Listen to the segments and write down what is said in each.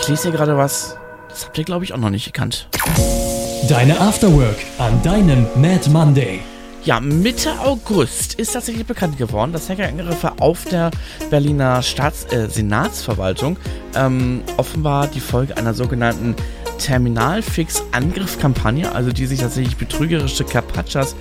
ich lese hier gerade was, das habt ihr, glaube ich, auch noch nicht gekannt. Deine Afterwork an deinem Mad Monday. Ja, Mitte August ist tatsächlich bekannt geworden, dass Hackerangriffe auf der Berliner Senatsverwaltung offenbar die Folge einer sogenannten Terminalfix-Angriffskampagne, also die sich tatsächlich betrügerische Captchas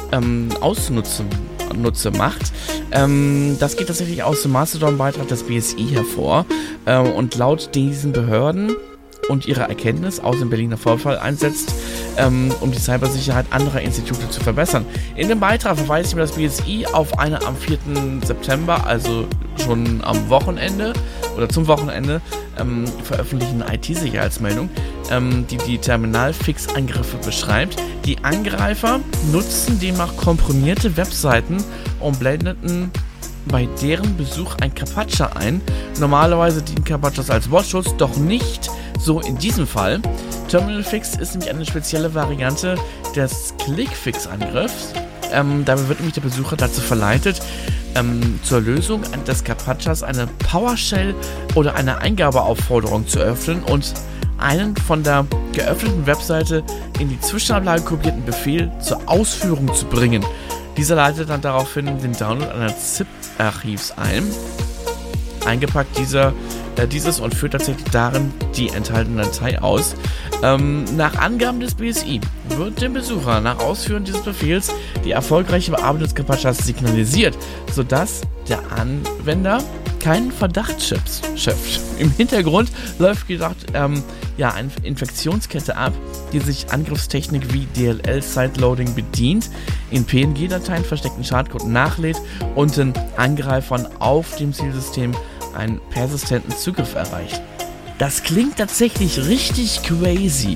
Nutze macht. Das geht tatsächlich aus dem Mastodon-Beitrag des BSI hervor und laut diesen Behörden und ihrer Erkenntnis aus dem Berliner Vorfall einsetzt, um die Cybersicherheit anderer Institute zu verbessern. In dem Beitrag verweist das BSI auf eine am 4. September, also schon am Wochenende oder zum Wochenende, veröffentlichten IT-Sicherheitsmeldung, die Terminalfix-Angriffe beschreibt. Die Angreifer nutzen demnach komprimierte Webseiten und blendeten bei deren Besuch ein Captcha ein. Normalerweise dienen Captchas als Wortschutz, doch nicht so in diesem Fall. Terminalfix ist nämlich eine spezielle Variante des Clickfix-Angriffs. Dabei wird nämlich der Besucher dazu verleitet, zur Lösung des Captchas eine PowerShell oder eine Eingabeaufforderung zu öffnen und einen von der geöffneten Webseite in die Zwischenablage kopierten Befehl zur Ausführung zu bringen. Dieser leitet dann daraufhin den Download einer ZIP-Archivs ein. Eingepackt dieses und führt tatsächlich darin die enthaltene Datei aus. Nach Angaben des BSI wird dem Besucher nach Ausführen dieses Befehls die erfolgreiche Bearbeitung des Captchas signalisiert, sodass der Anwender keinen Verdacht schöpft. Im Hintergrund läuft eine Infektionskette ab, die sich Angriffstechnik wie DLL-Sideloading bedient, in PNG-Dateien versteckten Schadcode nachlädt und den Angreifern auf dem Zielsystem einen persistenten Zugriff erreicht. Das klingt tatsächlich richtig crazy.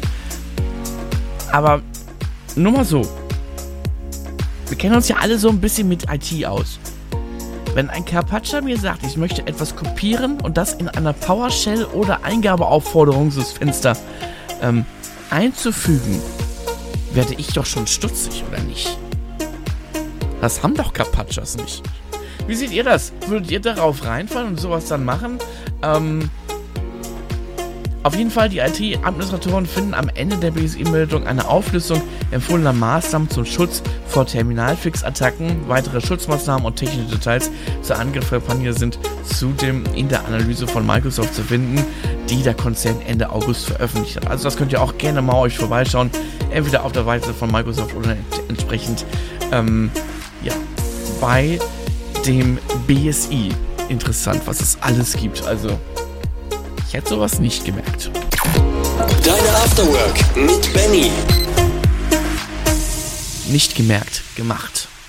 Aber nur mal so. Wir kennen uns ja alle so ein bisschen mit IT aus. Wenn ein Captcha mir sagt, ich möchte etwas kopieren und das in einer PowerShell oder Eingabeaufforderungsfenster einzufügen, werde ich doch schon stutzig, oder nicht? Das haben doch Captchas nicht. Wie seht ihr das? Würdet ihr darauf reinfallen und sowas dann machen? Auf jeden Fall, die IT-Administratoren finden am Ende der BSI-Meldung eine Auflistung empfohlener Maßnahmen zum Schutz vor Terminalfix-Attacken. Weitere Schutzmaßnahmen und technische Details zur Angriffskampagne sind zudem in der Analyse von Microsoft zu finden, die der Konzern Ende August veröffentlicht hat. Also das könnt ihr auch gerne mal euch vorbeischauen, entweder auf der Seite von Microsoft oder entsprechend bei dem BSI. Interessant, was es alles gibt. Also ich hätte sowas nicht gemerkt. Deine Afterwork mit Benny. Nicht gemerkt, gemacht.